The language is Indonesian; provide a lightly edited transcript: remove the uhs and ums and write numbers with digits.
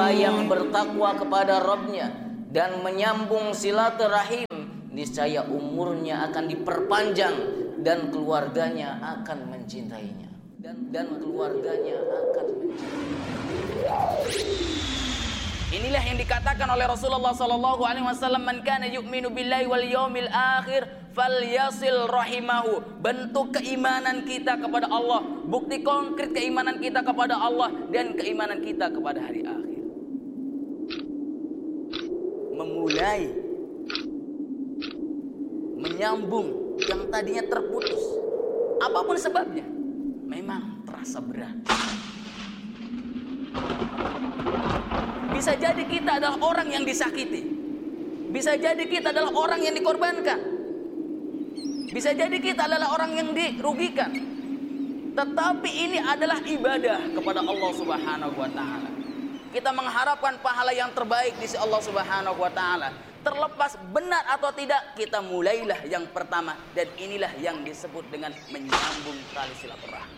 hamba yang bertakwa kepada Rabbnya dan menyambung silaturahim, niscaya umurnya akan diperpanjang dan keluarganya akan mencintainya. Dan keluarganya akan mencintainya. Inilah yang dikatakan oleh Rasulullah SAW, man kana yu'minu billahi wal yawmil akhir falyasil rahimahu. Bentuk keimanan kita kepada Allah, bukti konkret keimanan kita kepada Allah dan keimanan kita kepada hari akhir. Memulai menyambung yang tadinya terputus, apapun sebabnya, memang terasa berat. Bisa jadi kita adalah orang yang disakiti. Bisa jadi kita adalah orang yang dikorbankan. Bisa jadi kita adalah orang yang dirugikan. Tetapi ini adalah ibadah kepada Allah Subhanahu wa taala. Kita mengharapkan pahala yang terbaik di sisi Allah Subhanahu wa taala. Terlepas benar atau tidak, kita mulailah yang pertama, dan inilah yang disebut dengan menyambung tali silaturahmi.